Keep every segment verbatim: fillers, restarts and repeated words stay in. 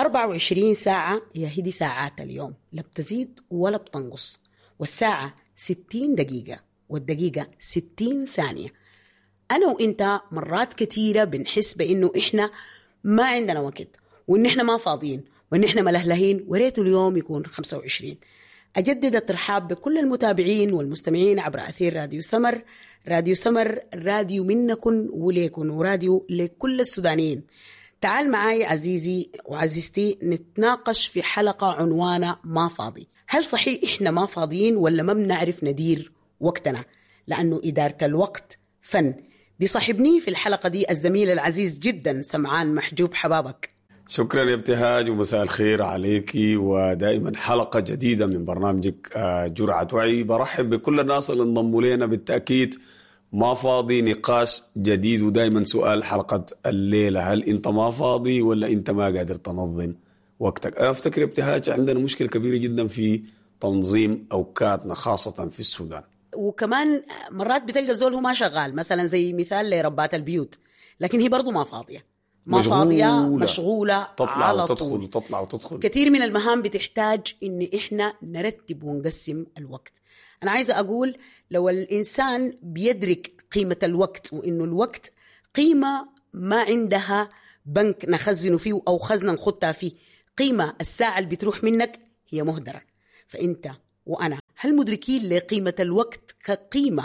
أربعة وعشرين ساعة هي هدي ساعات اليوم، لا بتزيد ولا بتنقص. والساعة ستين دقيقة والدقيقة ستين ثانية. أنا وإنت مرات كتيرة بنحس بإنه إحنا ما عندنا وقت، وإن إحنا ما فاضيين، وإن إحنا ملهلهين، وريت اليوم يكون خمسة وعشرين. أجدد الترحاب بكل المتابعين والمستمعين عبر أثير راديو سمر. راديو سمر راديو منكن وليكن، وراديو لكل السودانيين. تعال معاي عزيزي وعزيزتي نتناقش في حلقة عنوانها ما فاضي. هل صحيح إحنا ما فاضيين ولا ما بنعرف ندير وقتنا؟ لأنه إدارة الوقت فن. بيصاحبني في الحلقة دي الزميل العزيز جدا سمعان محجوب. حبابك. شكرا يا ابتهاج، ومساء الخير عليكي، ودائما حلقة جديدة من برنامجك جرعة وعي. برحب بكل الناس اللي انضموا لنا. بالتأكيد ما فاضي، نقاش جديد، ودائما سؤال حلقة الليلة: هل انت ما فاضي ولا انت ما قادر تنظم وقتك؟ أنا أفتكر يا ابتهاج عندنا مشكلة كبيرة جدا في تنظيم أوقاتنا خاصة في السودان. وكمان مرات بتلقى زول هو ما شغال، مثلا زي مثال لربات البيوت، لكن هي برضو ما فاضية، ما مشغولة. فاضية مشغولة، تطلع على وتدخل طول. وتطلع وتدخل. كثير من المهام بتحتاج إن إحنا نرتب ونقسم الوقت. أنا عايزة أقول لو الإنسان بيدرك قيمة الوقت، وإنه الوقت قيمة ما عندها بنك نخزنه فيه أو خزنة نخطها فيه، قيمة الساعة اللي بتروح منك هي مهدرة. فأنت وأنا هل مدركين لقيمة الوقت كقيمة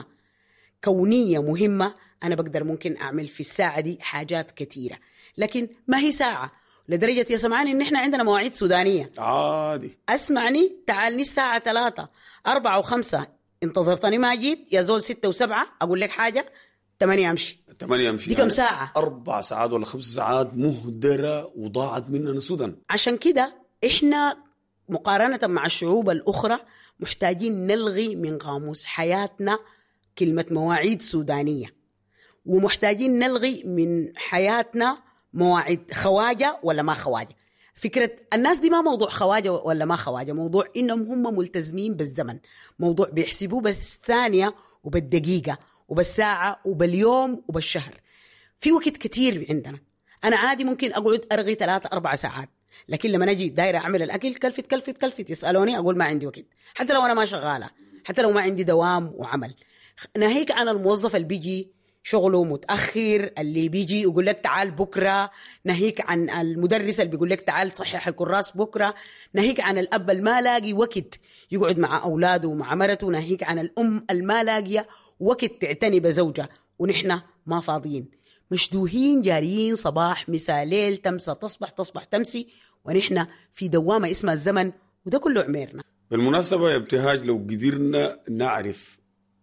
كونية مهمة؟ أنا بقدر ممكن أعمل في الساعة دي حاجات كتيرة، لكن ما هي ساعة لدرجة يا سمعاني إن إحنا عندنا مواعيد سودانية عادي. أسمعني، تعالني الساعة ثلاثة أربعة وخمسة انتظرتني ما جيت، يا زول ستة وسبعة أقول لك حاجة تمانية أمشي. تمانية أمشي دي كم ساعة؟ أربع ساعات ولا خمس ساعات مهدرة وضاعت مننا سودان. عشان كده إحنا مقارنة مع الشعوب الأخرى محتاجين نلغي من قاموس حياتنا كلمة مواعيد سودانية، ومحتاجين نلغي من حياتنا مواعيد خواجة ولا ما خواجة. فكرة الناس دي ما موضوع خواجة ولا ما خواجة، موضوع إنهم هم ملتزمين بالزمن، موضوع بيحسبوه بالثانية وبالدقيقة وبالساعة وباليوم وبالشهر. في وقت كتير عندنا. أنا عادي ممكن أقعد أرغي ثلاثة أربع ساعات، لكن لما نجي دايرة أعمل الأكل كلفت كلفت كلفت يسألوني أقول ما عندي وقت، حتى لو أنا ما شغالة، حتى لو ما عندي دوام وعمل. ناهيك عن الموظف اللي بيجي شغله متأخر، اللي بيجي يقول لك تعال بكرة، ناهيك عن المدرس اللي بيقول لك تعال صحح الكراس بكرة، ناهيك عن الأب الما لاقي وقت يقعد مع أولاده ومع مرته، ناهيك عن الأم الما لاقية وقت تعتني بزوجها، ونحن ما فاضيين مشدوهين جاريين صباح مساء ليل، تمسى تصبح تصبح تمسي، ونحن في دوامة اسمها الزمن، وده كله عميرنا. بالمناسبة يا ابتهاج، لو قدرنا نعرف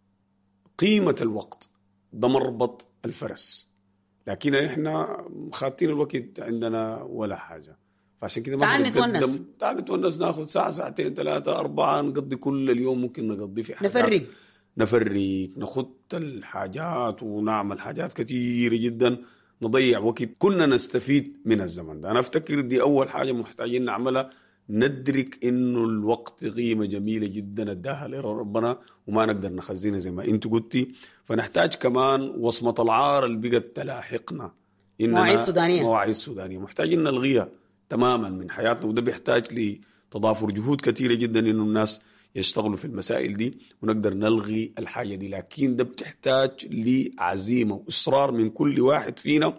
قيمة الوقت ده مربط الفرس، لكن احنا خاتين الوقت عندنا ولا حاجة. فعشان كده تعال نتونس تعال نتونس ناخذ ساعة ساعتين ثلاثة أربعة، نقضي كل اليوم ممكن نقضي في حاجات، نفرق نفرق نخط الحاجات ونعمل حاجات كتيرة جدا، نضيع وقت كنا نستفيد من الزمن ده. أنا أفتكر دي أول حاجة محتاجين نعملها، ندرك إنه الوقت قيمة جميلة جدا اداها لربنا وما نقدر نخزنها زي ما أنت قلتي. فنحتاج كمان وصمة العار اللي بقت تلاحقنا، مواعيد سودانية مواعيد سودانية محتاجين نلغيها تماما من حياتنا، وده بيحتاج لتضافر جهود كتيرة جدا إنه الناس يشتغلوا في المسائل دي ونقدر نلغي الحاجة دي. لكن ده بتحتاج لعزيمة وإصرار من كل واحد فينا،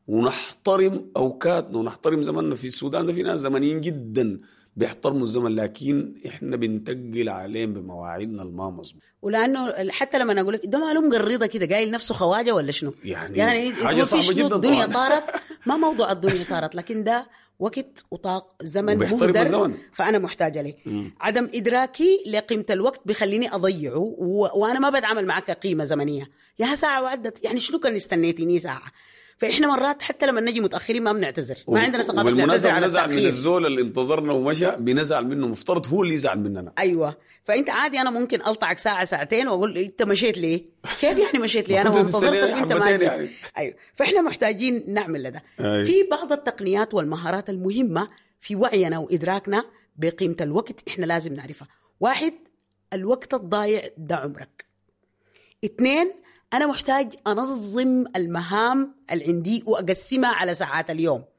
ونحترم أوقاتنا ونحترم زمننا. في السودان ده في ناس زمنيين جدا بيحترموا الزمن، لكن إحنا بنتقل عليهم بمواعيدنا الما مظبوط. ولأنه حتى لما أقول لك ده معلوم قريضة كده قايل نفسه خواجة ولا شنو، يعني, يعني حاجة صعبة جدا. الدنيا طارت ما موضوع الدنيا طارت، لكن ده وقت وطاق زمن مهدر، الزمن. فأنا محتاجة ليه. عدم إدراكي لقيمة الوقت بيخليني أضيعه، و... وأنا ما بتعامل معك قيمة زمنية. يا ساعة وعدت، يعني شنو كان استنيتيني ساعة؟ فإحنا مرات حتى لما نجي متأخرين ما بنعتذر، ما عندنا ثقافة نعتذر على التأخير. من التأخير. الزول اللي انتظرنا ومشى بنزعل منه، مفترض هو اللي يزعل مننا. أيوة، فأنت عادي أنا ممكن ألطعك ساعة ساعتين وأقول أنت مشيت ليه؟ كيف يعني مشيت ليه؟ أنا منتظرتك وأنت ما جيت. يعني. أيوة، فإحنا محتاجين نعمل لده. أيوة. في بعض التقنيات والمهارات المهمة في وعينا وإدراكنا بقيمة الوقت إحنا لازم نعرفها. واحد، الوقت الضايع ده عمرك. اثنين، أنا محتاج أنظم المهام اللي عندي وأقسمها على ساعات اليوم،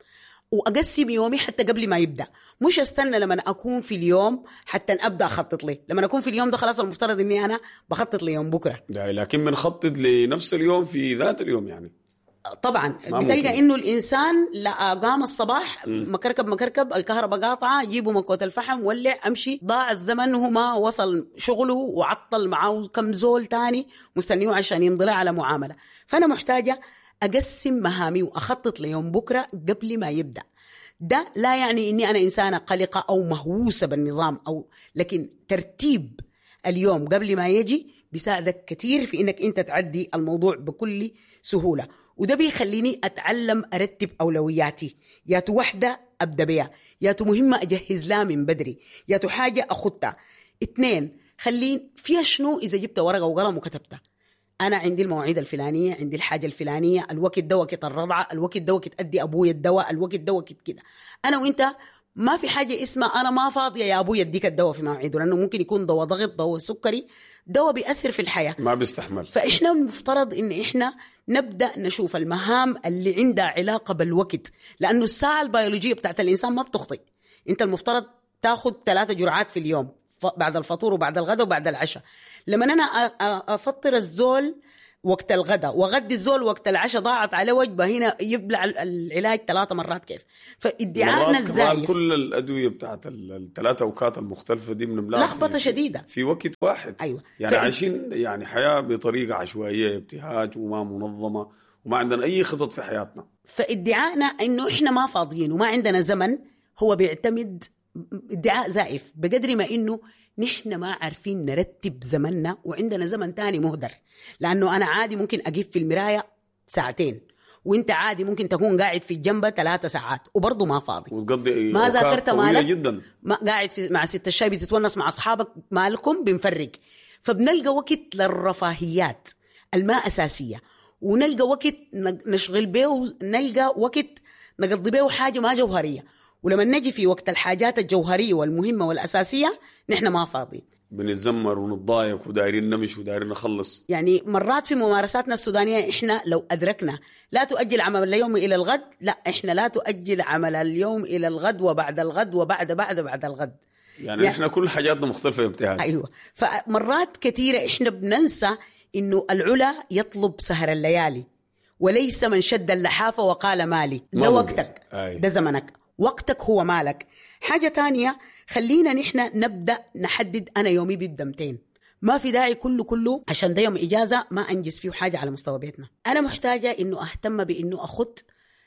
وأقسم يومي حتى قبل ما يبدأ، مش استنى لما أكون في اليوم حتى أبدأ أخطط لي. لما أكون في اليوم ده خلاص المفترض إني أنا بخطط ليوم بكرة، لكن بنخطط لنفس اليوم في ذات اليوم يعني. طبعا بتلقى إنه الإنسان لا قام الصباح مكركب مكركب الكهرباء قاطعة، جيبوا مكوة الفحم ولع أمشي، ضاع الزمن وما وصل شغله وعطل معه كم زول تاني مستنيه عشان يمضي على معاملة. فأنا محتاجة أقسم مهامي وأخطط ليوم بكرة قبل ما يبدأ. ده لا يعني إني أنا إنسانة قلقة أو مهووسة بالنظام، أو لكن ترتيب اليوم قبل ما يجي بيساعدك كتير في إنك أنت تعدي الموضوع بكل سهولة. وده بيخليني أتعلم أرتب أولوياتي، ياتو وحدة أبدأ بيها، ياتو مهمة أجهز لها من بدري، ياتو حاجة أخدتها. اتنين، خلين فيها شنو إذا جبت ورقة وقلم وكتبتها. أنا عندي المواعيد الفلانية، عندي الحاجة الفلانية، الوقت ده وقت الرضعة، الوقت ده وقت أدي أبوي الدواء، الوقت ده وقت كده. أنا وإنت ما في حاجة اسمها أنا ما فاضية يا أبوي أديك الدواء في مواعيده، لأنه ممكن يكون دواء ضغط، دواء سكري، دواء بيأثر في الحياة ما بيستحمل. فإحنا المفترض إن إحنا نبدأ نشوف المهام اللي عندها علاقة بالوقت، لأنه الساعة البيولوجية بتاعت الإنسان ما بتخطئ. أنت المفترض تاخد ثلاثة جرعات في اليوم، بعد الفطور وبعد الغداء وبعد العشاء. لما أنا أفطر الزول وقت الغداء وغدي الزول وقت العشاء ضاعت على وجبة، هنا يبلع العلاج ثلاثة مرات كيف؟ فادعاءنا الزايف كل الأدوية بتاعت الثلاثة أوقات المختلفة دي بنبلعها لخبطة شديدة في وقت واحد. أيوة. يعني عايشين يعني حياة بطريقة عشوائية، ابتهاج وما منظمة، وما عندنا أي خطط في حياتنا. فادعاءنا إنه إحنا ما فاضيين وما عندنا زمن هو بيعتمد ادعاء زائف، بقدر ما إنه نحن ما عارفين نرتب زمننا وعندنا زمن تاني مهدر. لأنه أنا عادي ممكن أقف في المراية ساعتين، وإنت عادي ممكن تكون قاعد في الجنبة ثلاثة ساعات وبرضه ما فاضي وتقضي ما ذاكرت مالك جدا. ما قاعد في مع ست الشاي بتتونس مع أصحابك مالكم بنفرق. فبنلقى وقت للرفاهيات الماء أساسية، ونلقى وقت نشغل به، نلقى وقت نقضي به حاجة ما جوهرية. ولما نجي في وقت الحاجات الجوهرية والمهمة والأساسية نحن ما فاضي، بنتذمر ونتضايق ودايرين نمش ودايرين نخلص. يعني مرات في ممارساتنا السودانية إحنا لو أدركنا لا تؤجل عمل اليوم إلى الغد، لا إحنا لا تؤجل عمل اليوم إلى الغد وبعد الغد وبعد بعد بعد الغد. يعني, يعني إحنا كل حاجاتنا مختلفة يا ابتهاج. أيوة. فمرات كثيرة إحنا بننسى إنه العلا يطلب سهر الليالي، وليس من شد اللحافة وقال مالي. ده وقتك، ده زمنك، وقتك هو مالك. حاجة تانية، خلينا نحن نبدأ نحدد أنا يومي بالدمتين. ما في داعي كله كله عشان ده يوم إجازة ما أنجز فيه حاجة على مستوى بيتنا. أنا محتاجة إنه أهتم بإنه أخذ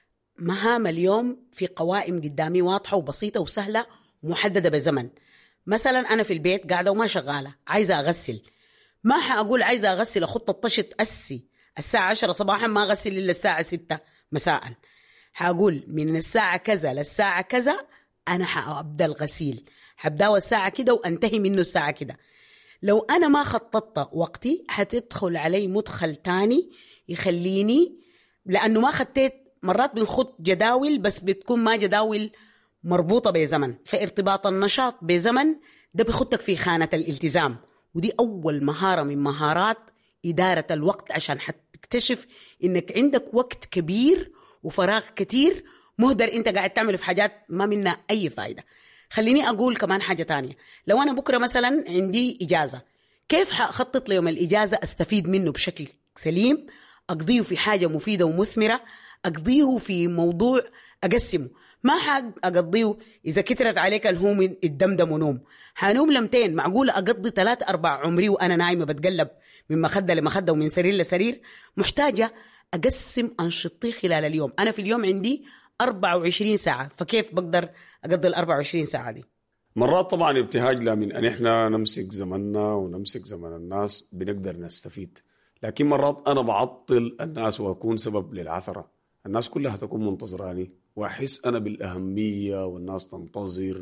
مهام اليوم في قوائم قدامي واضحة وبسيطة وسهلة ومحددة بزمن. مثلا أنا في البيت قاعدة وما شغالة، عايزة أغسل، ما حأقول عايزة أغسل أخط الطشت أسي الساعة عشرة صباحا ما أغسل إلا الساعة ستة مساء. حأقول من الساعة كذا للساعة كذا أنا حأبدأ الغسيل، حبدأ الساعة كده وأنتهي منه الساعة كده. لو أنا ما خططت وقتي حتدخل علي مدخل تاني يخليني، لأنه ما خطيت. مرات بنخط جداول بس بتكون ما جداول مربوطة بزمن، فارتباط النشاط بزمن ده بيخطك في خانة الالتزام، ودي أول مهارة من مهارات إدارة الوقت، عشان حتكتشف إنك عندك وقت كبير وفراغ كتير مهدر انت قاعد تعمل في حاجات ما منها اي فايدة. خليني اقول كمان حاجة تانية، لو انا بكرة مثلا عندي اجازة، كيف حأخطط ليوم الاجازة استفيد منه بشكل سليم، اقضيه في حاجة مفيدة ومثمرة، اقضيه في موضوع اقسمه. ما حأقضيه اذا كترت عليك الهوم الدمدم ونوم، حنوم لمتين. معقولة اقضي ثلاث اربع عمري وانا نايمة بتقلب من مخدة لمخدة ومن سرير لسرير؟ محتاجة اقسم انشطتي خلال اليوم. انا في اليوم عندي أربعة وعشرين ساعة، فكيف بقدر أقضي الأربعة وعشرين ساعة دي؟ مرات طبعا ابتهاج لا من أن إحنا نمسك زمننا ونمسك زمن الناس بنقدر نستفيد، لكن مرات أنا بعطل الناس وأكون سبب للعثرة. الناس كلها تكون منتظراني وأحس أنا بالأهمية، والناس تنتظر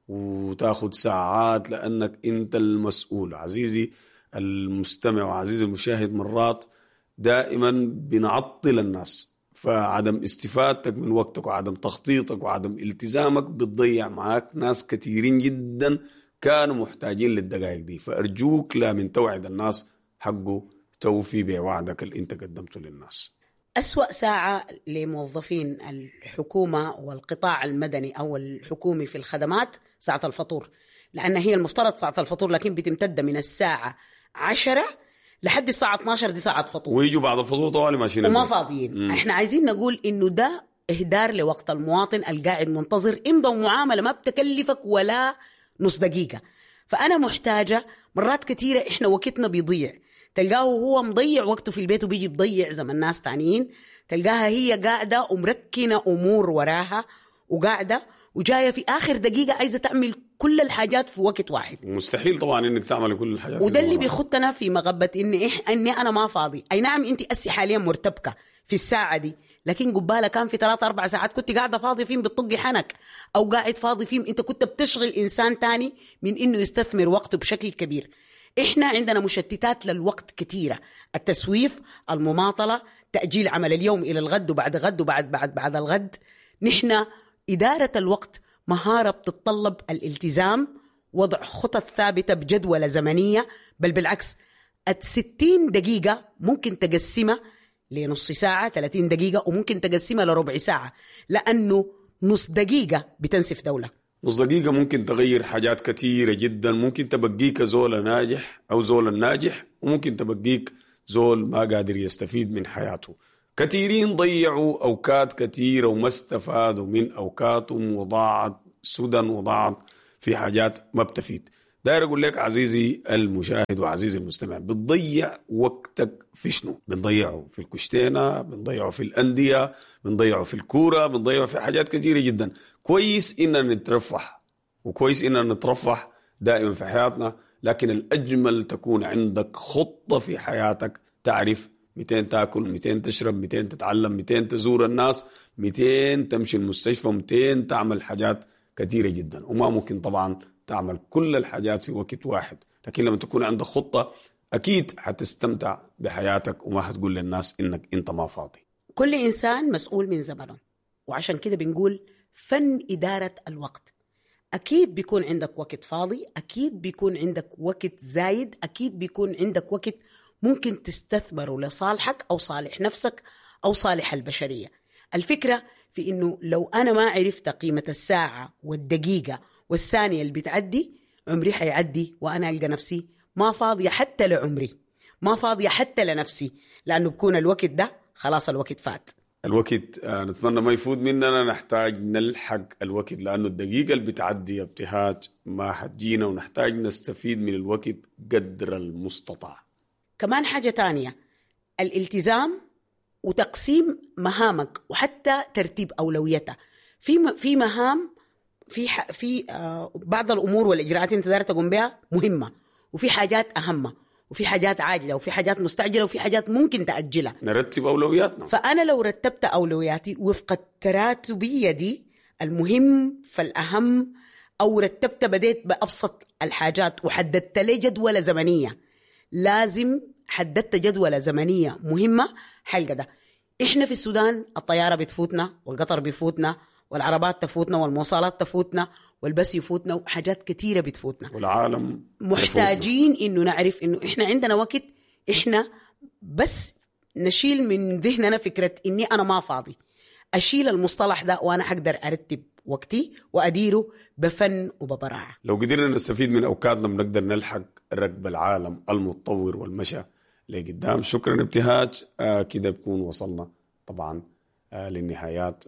وتاخد ساعات لأنك أنت المسؤول. عزيزي المستمع وعزيزي المشاهد، مرات دائما بنعطل الناس، فعدم استفادتك من وقتك وعدم تخطيطك وعدم التزامك بتضيع معاك ناس كثيرين جدا كانوا محتاجين للدقائق دي. فأرجوك لا من توعد الناس حقه توفي بوعدك اللي انت قدمته للناس. أسوأ ساعة لموظفين الحكومة والقطاع المدني أو الحكومي في الخدمات ساعة الفطور، لأن هي المفترض ساعة الفطور لكن بتمتد من الساعة عشرة لحد الساعة اثنا عشر، دي ساعة فطور، ويجوا بعد الفطور طوالي ماشيين وما فاضيين. مم. احنا عايزين نقول إنه ده إهدار لوقت المواطن القاعد منتظر إمضى معاملة ما بتكلفك ولا نص دقيقة. فأنا محتاجة مرات كتيرة إحنا وقتنا بيضيع، تلقاه هو مضيع وقته في البيت وبيجي بضيع زي ما الناس تانيين، تلقاها هي قاعدة ومركنة أمور وراها وقاعدة وجاية في آخر دقيقة عايزة تعمل كل الحاجات في وقت واحد. مستحيل طبعا إنك تعمل كل الحاجات، وده اللي بيخطنا في مغبة إني إح إني أنا ما فاضي. أي نعم أنت أسي حاليا مرتبكة في الساعة دي، لكن قبالة كان في ثلاثة أربع ساعات كنت قاعدة فاضي فيهم بتطقي حنك، أو قاعد فاضي فيهم أنت كنت بتشغل إنسان تاني من إنه يستثمر وقته بشكل كبير. إحنا عندنا مشتتات للوقت كتيرة، التسويف، المماطلة، تأجيل عمل اليوم إلى الغد وبعد غد وبعد بعد بعد الغد. نحن إدارة الوقت مهارة بتتطلب الالتزام، وضع خطط ثابتة بجدولة زمنية، بل بالعكس الستين دقيقة ممكن تقسمها لنص ساعة، ثلاثين دقيقة، وممكن تقسمها لربع ساعة، لأنه نص دقيقة بتنسف دولة. نص دقيقة ممكن تغير حاجات كتيرة جدا، ممكن تبقيك زول ناجح أو زول الناجح، وممكن تبقيك زول ما قادر يستفيد من حياته. كثيرين ضيعوا أوقات كثيرة وما استفادوا من أوقاتهم، وضاعت سدى وضاعت في حاجات ما بتفيد. داير أقول لك عزيزي المشاهد وعزيزي المستمع، بتضيع وقتك في شنو؟ بنضيعه في الكشتينة، بنضيعه في الأندية، بنضيعه في الكورة، بنضيعه في حاجات كثيرة جدا. كويس إننا نترفح، وكويس إننا نترفح دائما في حياتنا، لكن الأجمل تكون عندك خطة في حياتك، تعرف مئتين تاكل، مئتين تشرب، مئتين تتعلم، مئتين تزور الناس، مئتين تمشي المستشفى، مئتين تعمل حاجات كثيرة جدا. وما ممكن طبعا تعمل كل الحاجات في وقت واحد، لكن لما تكون عندك خطة أكيد حتستمتع بحياتك وما هتقول للناس إنك أنت ما فاضي. كل إنسان مسؤول من زمنه، وعشان كده بنقول فن إدارة الوقت. أكيد بيكون عندك وقت فاضي، أكيد بيكون عندك وقت زايد، أكيد بيكون عندك وقت ممكن تستثمره لصالحك أو صالح نفسك أو صالح البشرية. الفكرة في إنه لو أنا ما عرفت قيمة الساعة والدقيقة والثانية اللي بتعدي، عمري حيعدي وأنا ألقى نفسي ما فاضية حتى لعمري، ما فاضية حتى لنفسي، لأنه بكون الوقت ده خلاص الوقت فات. الوقت آه نتمنى ما يفوت مننا، نحتاج نلحق الوقت، لأنه الدقيقة اللي بتعدي ابتهاج ما حتجينا، ونحتاج نستفيد من الوقت قدر المستطاع. كمان حاجة تانية، الالتزام وتقسيم مهامك وحتى ترتيب أولويتها. في في مهام في في آه بعض الأمور والإجراءات أنت داير تقوم بها مهمة، وفي حاجات أهم، وفي حاجات عاجلة، وفي حاجات مستعجلة، وفي حاجات ممكن تأجلها. نرتب أولوياتنا. فأنا لو رتبت أولوياتي وفق التراتبية دي، المهم فالأهم، أو رتبت بديت بأبسط الحاجات وحددت لي جدولة زمنية، لازم حددت جدولة زمنية مهمة حلقة ده. إحنا في السودان الطيارة بتفوتنا، والقطر بيفوتنا، والعربات تفوتنا، والمواصلات تفوتنا، والبس يفوتنا، وحاجات كتيرة بتفوتنا، والعالم محتاجين يفوتنا. إنه نعرف إنه إحنا عندنا وقت، إحنا بس نشيل من ذهننا فكرة إني أنا ما فاضي، أشيل المصطلح ده وأنا حقدر أرتب وقتي وأديره بفن وببراعة. لو قدرنا نستفيد من أوقاتنا بنقدر نلحق ركب العالم المتطور والمشى لقدام. شكرا ابتهاج. آه كده بكون وصلنا طبعا آه للنهايات،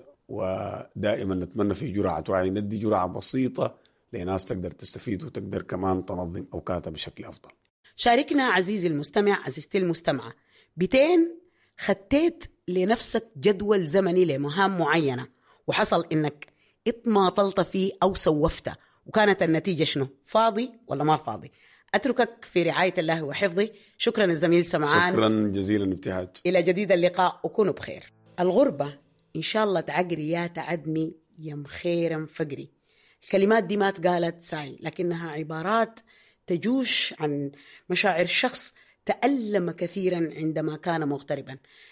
ودائما نتمنى في جرعة وعي ندي جرعة بسيطة لناس تقدر تستفيد وتقدر كمان تنظم أوقاتها بشكل أفضل. شاركنا عزيزي المستمع، عزيزتي المستمعة، بتين خديت لنفسك جدول زمني لمهام معينة وحصل إنك اتماطلت فيه أو سوفته، وكانت النتيجة شنو؟ فاضي ولا ما فاضي؟ أتركك في رعاية الله وحفظه. شكرا الزميل سمعان. شكرا جزيلا ابتهاج. إلى جديد اللقاء، وكونوا بخير. الغربة إن شاء الله تعقري يا تعدمي يا مخيرا فقري. الكلمات دي ما تقالت ساي، لكنها عبارات تجوش عن مشاعر شخص تألم كثيرا عندما كان مغتربا.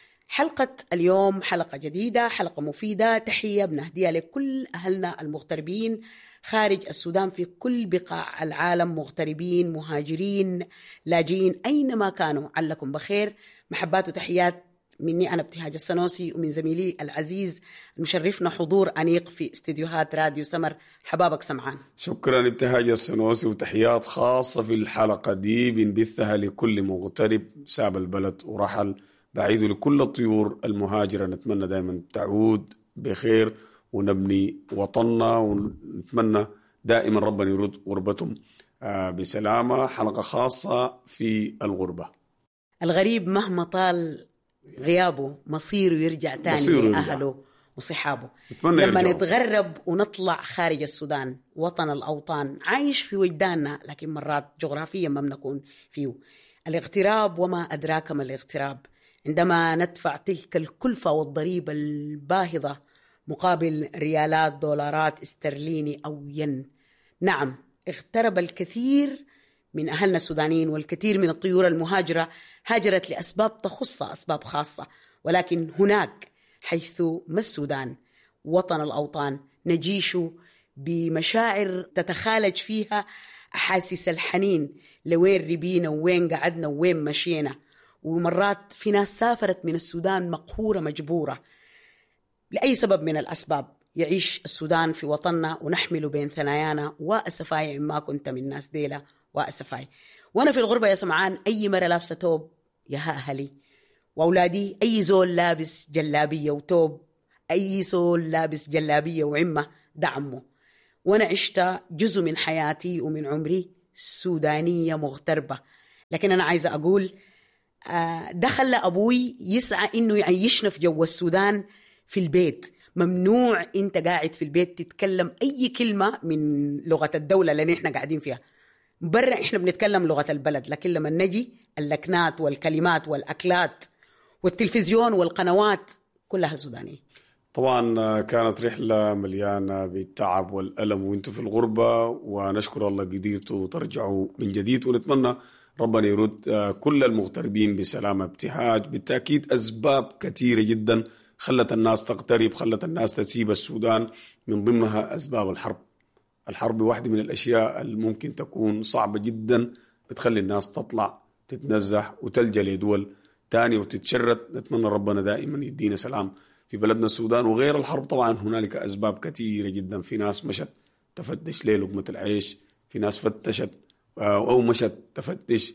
حلقة اليوم حلقة جديدة، حلقة مفيدة، تحية بنهديها لكل أهلنا المغتربين خارج السودان في كل بقاع العالم، مغتربين، مهاجرين، لاجئين، أينما كانوا، علكم بخير. محبات وتحيات مني أنا ابتهاج السنوسي ومن زميلي العزيز المشرفنا حضور أنيق في استديوهات راديو سمر. حبابك سمعان. شكرا ابتهاج السنوسي، وتحيات خاصة في الحلقة دي بنبثها لكل مغترب ساب البلد ورحل بعيد، لكل الطيور المهاجرة نتمنى دائما تعود بخير ونبني وطننا، ونتمنى دائما ربنا يرد غربتهم بسلامة. حلقة خاصة في الغربة. الغريب مهما طال غيابه مصيره يرجع تاني لأهله وصحابه. لما نتغرب ونطلع خارج السودان وطن الأوطان عايش في وجداننا، لكن مرات جغرافيا ما بنكون فيه. الاغتراب وما أدراك ما الاغتراب، عندما ندفع تلك الكلفة والضريبة الباهظة مقابل ريالات دولارات استرليني أو ين. نعم، اغترب الكثير من أهلنا السودانيين، والكثير من الطيور المهاجرة هاجرت لأسباب تخصها، أسباب خاصة، ولكن هناك حيث ما السودان وطن الأوطان نجيش بمشاعر تتخالج فيها أحاسيس الحنين لوين ربينا ووين قعدنا ووين مشينا. ومرات في ناس سافرت من السودان مقهورة مجبورة لأي سبب من الأسباب، يعيش السودان في وطننا ونحمل بين ثنايانا. وأسفاي ما كنت من الناس ديلا، وأسفاي. وأنا في الغربة يا سمعان أي مرة لابسة توب يا أهلي، وأولادي أي زول لابس جلابية وتوب، أي زول لابس جلابية وعمة دعمه. وأنا عشت جزء من حياتي ومن عمري سودانية مغتربة، لكن أنا عايزة أقول دخل أبوي يسعى إنه يعيشنا في جو السودان في البيت. ممنوع أنت قاعد في البيت تتكلم أي كلمة من لغة الدولة اللي إحنا قاعدين فيها. برا إحنا بنتكلم لغة البلد، لكن لما نجي اللكنات والكلمات والأكلات والتلفزيون والقنوات كلها سودانية. طبعا كانت رحلة مليانة بالتعب والألم وانتوا في الغربة، ونشكر الله قديرتوا ترجعوا من جديد، ونتمنى ربنا يرد كل المغتربين بسلامة. ابتهاج بالتأكيد أسباب كثيرة جدا خلت الناس تغترب، خلت الناس تسيب السودان، من ضمنها أسباب الحرب. الحرب واحدة من الأشياء الممكن تكون صعبة جدا، بتخلي الناس تطلع تتنزح وتلجأ لدول تانية وتتشرد. نتمنى ربنا دائما يدينا سلام في بلدنا السودان. وغير الحرب طبعا هنالك أسباب كثيرة جدا. في ناس مشت تفتش للقمة العيش، في ناس فتشت أو مشت تفتش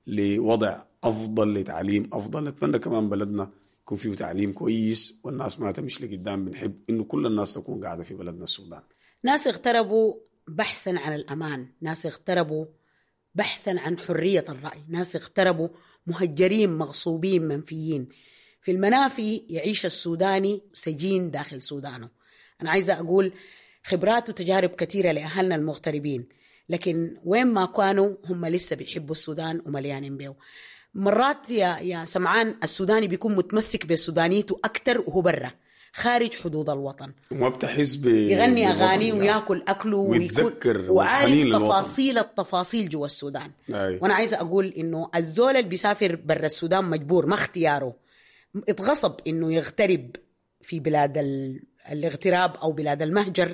لوضع أفضل، لتعليم أفضل. نتمنى كمان بلدنا يكون فيه تعليم كويس والناس ما تمشي لقدام. بنحب إنه كل الناس تكون قاعدة في بلدنا السودان. ناس اغتربوا بحثا عن الأمان، ناس اغتربوا بحثا عن حرية الرأي، ناس اغتربوا مهجرين مغصوبين منفيين. في المنافي يعيش السوداني سجين داخل سودانه. أنا عايزة أقول خبرات وتجارب كثيرة لأهلنا المغتربين، لكن وين ما كانوا هم لسه بيحبوا السودان ومليانين بيه. مرات يا يا سمعان السوداني بيكون متمسك بالسودانيته أكتر وهو برا خارج حدود الوطن، وما بتحس ب يغني أغاني ويأكل أكله ويتذكر وعارف تفاصيل التفاصيل جوا السودان. أي. وأنا عايزة أقول إنه الزول اللي بيسافر برا السودان مجبور، ما اختياره، اتغصب إنه يغترب في بلاد الاغتراب أو بلاد المهجر.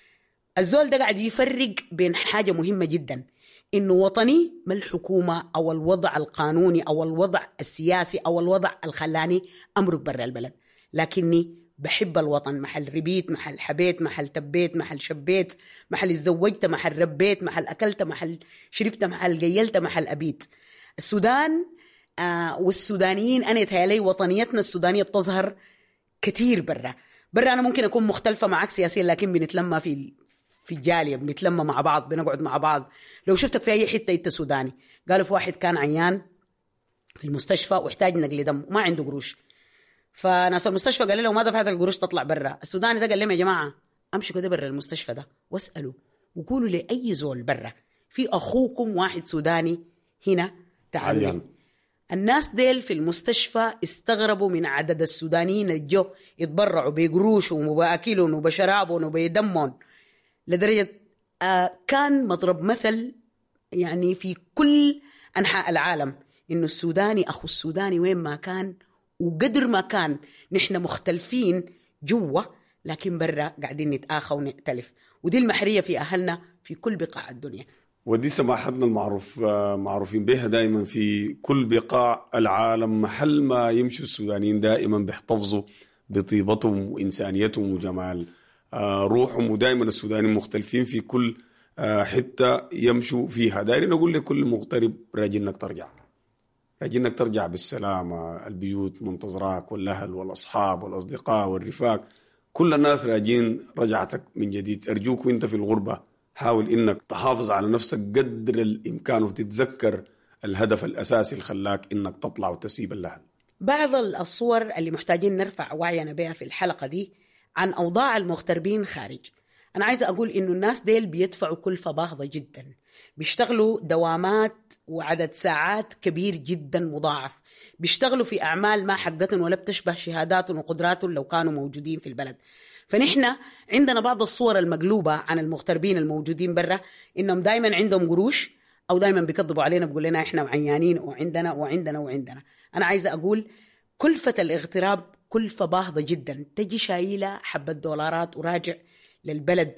الزول ده قاعد يفرق بين حاجة مهمة جدا، إنه وطني ما الحكومة أو الوضع القانوني أو الوضع السياسي أو الوضع الخلاني أمرك برا البلد، لكني بحب الوطن. محل ربيت، محل حبيت، محل تبيت، محل شبيت، محل اتزوجت، محل ربيت، محل أكلت، محل شربت، محل قيلت، محل أبيت. السودان آه والسودانيين أنا يتهيألي وطنيتنا السودانية بتظهر كتير برا. برا أنا ممكن أكون مختلفة معك سياسيا، لكن بنتلمى في في الجالية، بنتلمى مع بعض، بنقعد مع بعض. لو شفتك في أي حتة أنت سوداني. قالوا في واحد كان عيان في المستشفى واحتاج نقل دم وما عنده قروش، فناس المستشفى قال له ما دفعت القروش تطلع برا. السوداني ده قال لهم يا جماعة أمشوا كده برا المستشفى ده واسألوا وقولوا لأي زول برا في أخوكم واحد سوداني هنا تعالوا. الناس ديل في المستشفى استغربوا من عدد السودانيين اللي جو يتبرعوا بقروشهم وبأكلهم وبشرابهم وبدمهم، لدرجة آه كان مضرب مثل يعني في كل أنحاء العالم إنه السوداني أخو السوداني وين ما كان، وقدر ما كان نحن مختلفين جوا لكن برا قاعدين نتآخى ونختلف. ودي المحرية في أهلنا في كل بقاع الدنيا. ودي سماحتنا المعروف معروفين بها دائما في كل بقاع العالم. محل ما يمشوا السودانيين دائما بيحتفظوا بطيبتهم وإنسانيتهم وجمال روحهم، ودائما السودانيين مختلفين في كل حتة يمشوا فيها. دايرين أقول لكل مغترب راجي إنك ترجع، راجي إنك ترجع بالسلامة، البيوت منتظراك والأهل والأصحاب والأصدقاء والرفاق، كل الناس راجين رجعتك من جديد. أرجوك وإنت في الغربة حاول إنك تحافظ على نفسك قدر الإمكان وتتذكر الهدف الأساسي اللي خلاك إنك تطلع وتسيب الأهل. بعض الصور اللي محتاجين نرفع وعينا بها في الحلقة دي عن أوضاع المغتربين خارج. أنا عايزة أقول إنه الناس ديل بيدفعوا كلفة باهظة جدا، بيشتغلوا دوامات وعدد ساعات كبير جدا مضاعف، بيشتغلوا في أعمال ما حقتهم ولا بتشبه شهاداتهم وقدراتهم لو كانوا موجودين في البلد. فنحن عندنا بعض الصور المقلوبة عن المغتربين الموجودين برا، إنهم دايما عندهم قروش أو دايما بيكذبوا علينا بيقول لنا إحنا عيانين وعندنا وعندنا وعندنا. أنا عايزة أقول كلفة الاغتراب كلفة باهظة جدا، تجي شايلة حبة دولارات وراجع للبلد،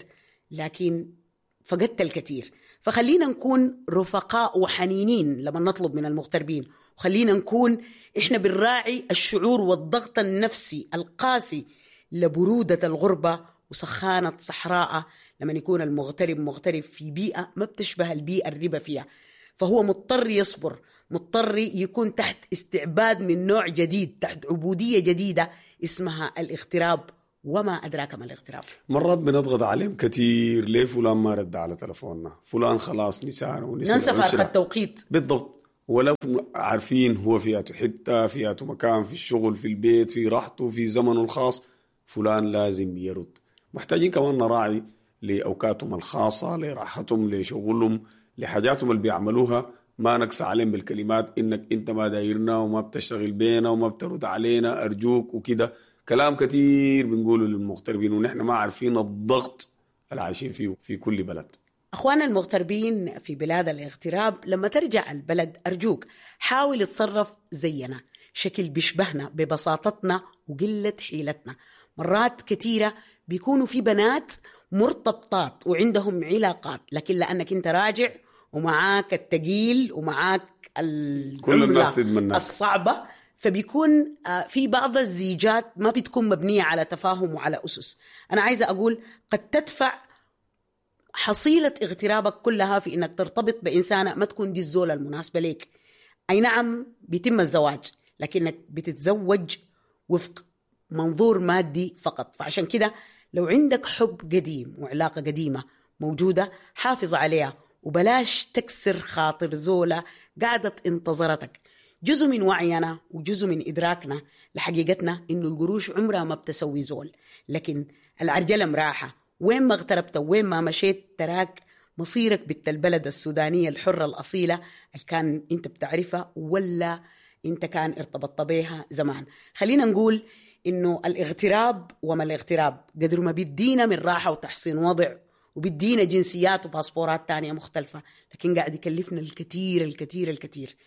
لكن فقدت الكثير. فخلينا نكون رفقاء وحنينين لما نطلب من المغتربين، وخلينا نكون إحنا بنراعي الشعور والضغط النفسي القاسي لبرودة الغربة وسخانة صحراء لما يكون المغترب مغترب في بيئة ما بتشبه البيئة الربا فيها، فهو مضطر يصبر، مضطر يكون تحت استعباد من نوع جديد، تحت عبودية جديدة اسمها الاغتراب. وما أدراك ما الاغتراب. مرات بنضغط عليهم كتير، ليه فلان ما رد على تلفوننا، فلان خلاص نسانا ونسى ننسى فرق التوقيت بالضبط، ولا عارفين هو فياته حتة فياته مكان في الشغل في البيت في راحته في زمنه الخاص، فلان لازم يرد. محتاجين كمان نراعي لأوقاتهم الخاصة، لراحتهم، لشغلهم، لحاجاتهم اللي بيعملوها، ما نقص عليهم بالكلمات إنك أنت ما دايرنا وما بتشتغل بينا وما بترد علينا أرجوك وكده. كلام كتير بنقوله للمغتربين ونحن ما عارفين الضغط اللي عايشين فيه في كل بلد. أخوانا المغتربين في بلاد الاغتراب، لما ترجع البلد أرجوك حاول تصرف زينا، شكل بيشبهنا ببساطتنا وقلة حيلتنا. مرات كتيرة بيكونوا في بنات مرتبطات وعندهم علاقات، لكن لأنك انت راجع ومعاك التقيل ومعاك كل الناس تدمنك الصعبة، فبيكون في بعض الزيجات ما بتكون مبنية على تفاهم وعلى أسس. أنا عايزة أقول قد تدفع حصيلة اغترابك كلها في إنك ترتبط بإنسانة ما تكون دي الزولة المناسبة ليك. أي نعم بيتم الزواج، لكنك بتتزوج وفق منظور مادي فقط. فعشان كده لو عندك حب قديم وعلاقة قديمة موجودة حافظ عليها، وبلاش تكسر خاطر زولة قاعدة انتظرتك. جزء من وعينا وجزء من إدراكنا لحقيقتنا إنه القروش عمرها ما بتسوي زول، لكن العرجلة مراحة. وين ما اغتربت وين ما مشيت تراك مصيرك بنت البلد السودانية الحرة الأصيلة اللي كان انت بتعرفها ولا انت كان ارتبطت بيها زمان. خلينا نقول إنه الاغتراب وما الاغتراب قدر ما بيدينا من راحة وتحسين وضع وبيدينا جنسيات وباسبورات تانية مختلفة، لكن قاعد يكلفنا الكثير الكثير الكثير.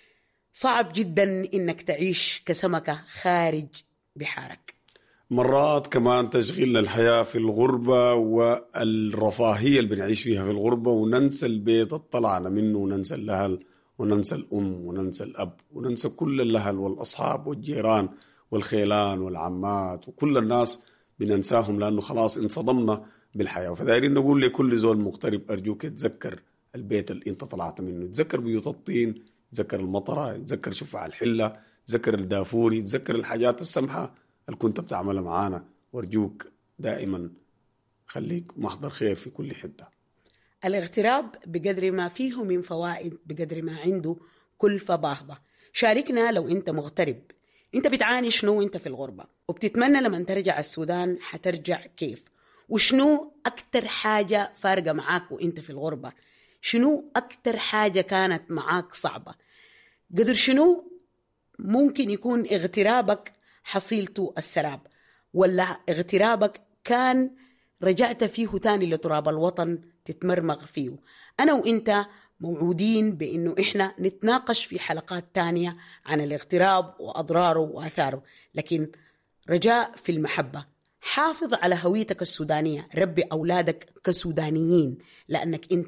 صعب جدا إنك تعيش كسمكة خارج بحارك. مرات كمان تشغيل الحياة في الغربة والرفاهية اللي بنعيش فيها في الغربة وننسى البيت اطلعنا منه، وننسى الأهل وننسى الأم وننسى الأب وننسى كل الأهل والأصحاب والجيران والخيلان والعمات وكل الناس بننساهم، لأنه خلاص انصدمنا بالحياة. فدايرين نقول لكل زول مغترب أرجوك تذكر البيت اللي انت طلعت منه، تذكر بيوت الطين، تذكر المطرة، تذكر شفع الحلة، تذكر الدافوري، تذكر الحاجات السمحة اللي كنت بتعملها معانا. وارجوك دائما خليك محضر خير في كل حتة. الاغتراب بقدر ما فيه من فوائد بقدر ما عنده كلفة باهظة. شاركنا لو انت مغترب، انت بتعاني شنو انت في الغربة، وبتتمنى لما ترجع السودان حترجع كيف، وشنو أكتر حاجة فارقة معاك وانت في الغربة، شنو أكتر حاجة كانت معاك صعبة، قدر شنو ممكن يكون اغترابك حصيلته السراب، ولا اغترابك كان رجعت فيه تاني لتراب الوطن تتمرمغ فيه. أنا وإنت موعودين بأنه إحنا نتناقش في حلقات تانية عن الاغتراب وأضراره وآثاره، لكن رجاء في المحبة، حافظ على هويتك السودانية، ربي أولادك كسودانيين، لأنك أنت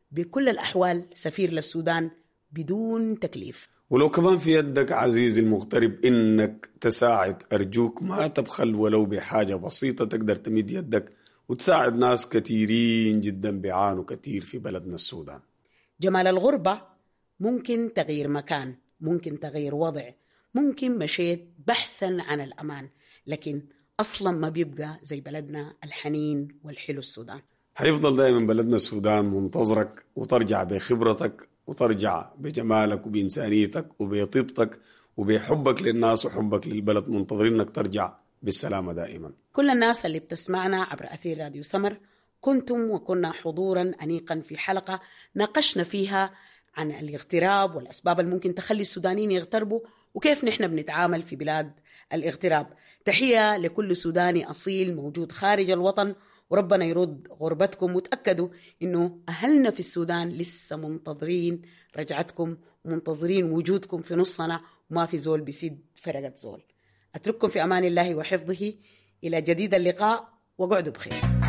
بكل الأحوال سفير للسودان بدون تكليف. ولو كمان في يدك عزيزي المغترب إنك تساعد، أرجوك ما تبخل ولو بحاجة بسيطة تقدر تمد يدك وتساعد ناس كثيرين جدا بيعانوا كثير في بلدنا السودان. جمال الغربة ممكن تغيير مكان، ممكن تغيير وضع، ممكن مشيت بحثا عن الأمان، لكن أصلا ما بيبقى زي بلدنا الحنين والحلو السودان. حيفضل دائما بلدنا السودان منتظرك، وترجع بخبرتك وترجع بجمالك وبإنسانيتك وبطيبتك وبحبك للناس وحبك للبلد، منتظرين انك ترجع بالسلامة دائما. كل الناس اللي بتسمعنا عبر أثير راديو سمر، كنتم وكنا حضورا أنيقا في حلقة ناقشنا فيها عن الاغتراب والأسباب الممكن تخلي السودانيين يغتربوا وكيف نحن بنتعامل في بلاد الاغتراب. تحية لكل سوداني أصيل موجود خارج الوطن، وربنا يرد غربتكم، وتأكدوا إنه أهلنا في السودان لسه منتظرين رجعتكم ومنتظرين وجودكم في نصنا، وما في زول بيسيد فرقة زول. أترككم في أمان الله وحفظه إلى جديد اللقاء، وقعدوا بخير.